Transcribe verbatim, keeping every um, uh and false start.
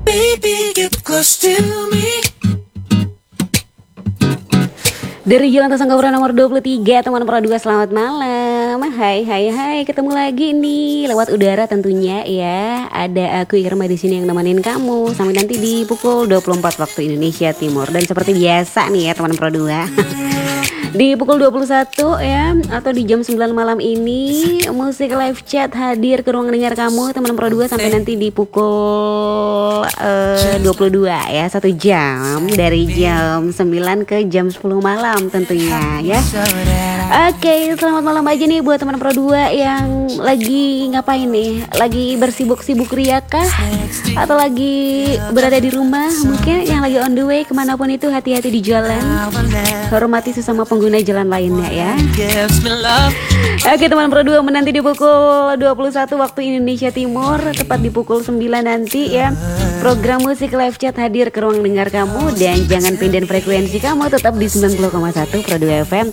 baby, get close to me. Dari Jalan Tasangkapura nomor dua puluh tiga, teman Pro dua, selamat malam. Hai hai hai, ketemu lagi nih lewat udara tentunya ya. Ada aku Irma di sini yang nemenin kamu sampai nanti di pukul dua puluh empat waktu Indonesia Timur. Dan seperti biasa nih ya teman Pro dua. Di pukul dua puluh satu ya, atau di jam sembilan malam ini, musik live chat hadir ke ruang dengar kamu teman Pro dua sampai nanti di pukul uh, dua puluh dua ya, satu jam dari jam sembilan ke jam sepuluh malam tentunya ya. Oke, selamat malam aja nih buat teman Pro dua yang lagi ngapain nih? Lagi bersibuk-sibuk ria kah? Atau lagi berada di rumah? Mungkin yang lagi on the way kemanapun itu, hati-hati di jalan. Hormati sesama pengguna jalan lainnya ya. Oke teman Pro dua, menanti di pukul dua puluh satu waktu Indonesia Timur, tepat di pukul sembilan nanti ya, program musik live chat hadir ke ruang dengar kamu. Dan jangan pindahin frekuensi kamu, tetap di sembilan puluh koma satu Pro dua F M.